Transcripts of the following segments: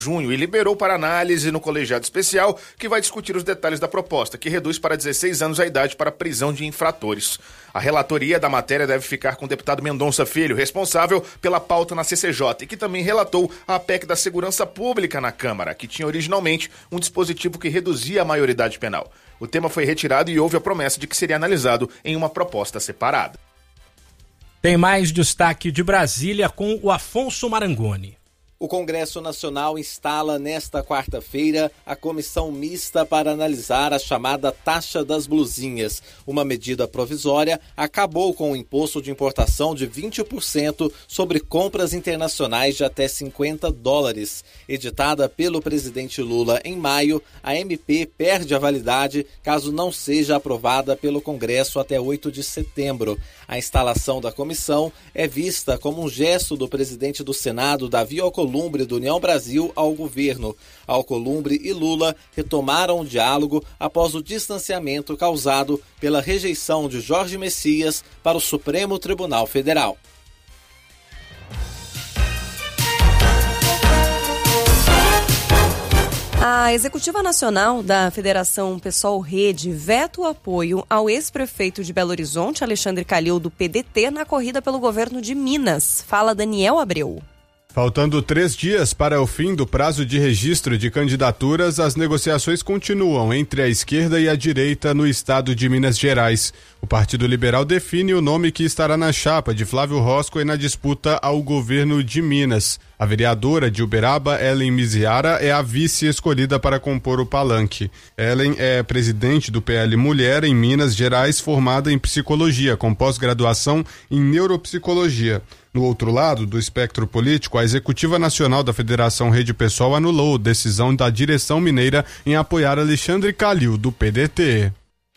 junho e liberou para análise no colegiado especial, que vai discutir os detalhes da proposta, que reduz para 16 anos a idade para prisão de infratores. A relatoria da matéria deve ficar com o deputado Mendonça Filho, responsável pela pauta na CCJ, e que também relatou a PEC da Segurança Pública na Câmara, que tinha originalmente um dispositivo que reduzia a maioridade penal. O tema foi retirado e houve a promessa de que seria analisado em uma proposta separada. Tem mais destaque de Brasília com o Afonso Marangoni. O Congresso Nacional instala nesta quarta-feira a comissão mista para analisar a chamada taxa das blusinhas. Uma medida provisória acabou com o imposto de importação de 20% sobre compras internacionais de até $50. Editada pelo presidente Lula em maio, a MP perde a validade caso não seja aprovada pelo Congresso até 8 de setembro. A instalação da comissão é vista como um gesto do presidente do Senado, Davi Alcolumbre, do União Brasil, ao governo. Alcolumbre e Lula retomaram o diálogo após o distanciamento causado pela rejeição de Jorge Messias para o Supremo Tribunal Federal. A Executiva Nacional da Federação PSOL Rede veta o apoio ao ex-prefeito de Belo Horizonte, Alexandre Calil, do PDT, na corrida pelo governo de Minas. Fala Daniel Abreu. Faltando 3 dias para o fim do prazo de registro de candidaturas, as negociações continuam entre a esquerda e a direita no estado de Minas Gerais. O Partido Liberal define o nome que estará na chapa de Flávio Roscoe na disputa ao governo de Minas. A vereadora de Uberaba, Ellen Miziara, é a vice escolhida para compor o palanque. Ellen é presidente do PL Mulher em Minas Gerais, formada em psicologia, com pós-graduação em neuropsicologia. No outro lado do espectro político, a Executiva Nacional da Federação Rede PSOL anulou a decisão da direção mineira em apoiar Alexandre Calil, do PDT.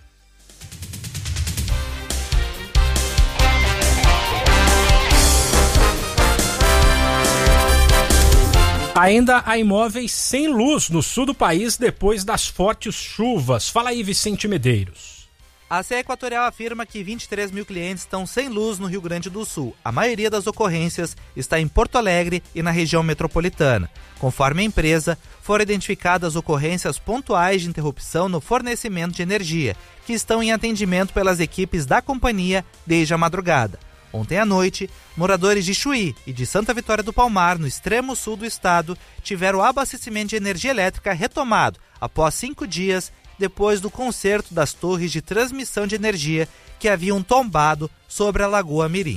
Ainda há imóveis sem luz no sul do país depois das fortes chuvas. Fala aí, Vicente Medeiros. A CE Equatorial afirma que 23 mil clientes estão sem luz no Rio Grande do Sul. A maioria das ocorrências está em Porto Alegre e na região metropolitana. Conforme a empresa, foram identificadas ocorrências pontuais de interrupção no fornecimento de energia, que estão em atendimento pelas equipes da companhia desde a madrugada. Ontem à noite, moradores de Chuí e de Santa Vitória do Palmar, no extremo sul do estado, tiveram o abastecimento de energia elétrica retomado após 5 dias depois do conserto das torres de transmissão de energia que haviam tombado sobre a Lagoa Mirim.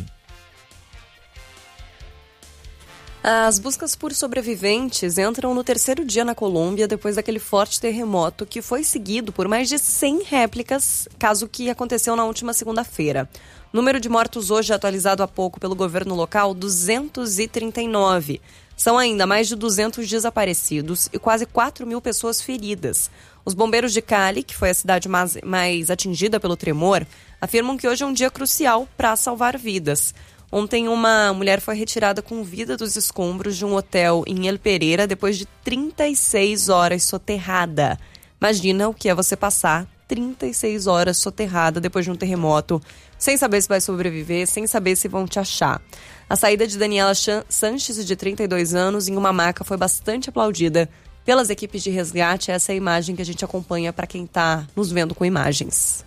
As buscas por sobreviventes entram no 3º dia na Colômbia depois daquele forte terremoto que foi seguido por mais de 100 réplicas, caso que aconteceu na última segunda-feira. Número de mortos hoje atualizado há pouco pelo governo local, 239. São ainda mais de 200 desaparecidos e quase 4 mil pessoas feridas. Os bombeiros de Cali, que foi a cidade mais atingida pelo tremor, afirmam que hoje é um dia crucial para salvar vidas. Ontem, uma mulher foi retirada com vida dos escombros de um hotel em El Pereira depois de 36 horas soterrada. Imagina o que é você passar 36 horas soterrada depois de um terremoto, sem saber se vai sobreviver, sem saber se vão te achar. A saída de Daniela Sanches, de 32 anos, em uma maca foi bastante aplaudida pelas equipes de resgate. Essa é a imagem que a gente acompanha para quem está nos vendo com imagens.